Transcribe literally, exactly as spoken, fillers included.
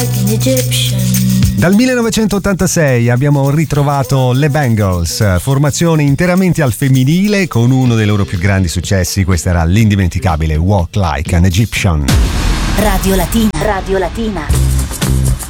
Dal millenovecentottantasei abbiamo ritrovato le Bangles, formazione interamente al femminile con uno dei loro più grandi successi. Questa era l'indimenticabile Walk Like an Egyptian. Radio Latina, Radio Latina.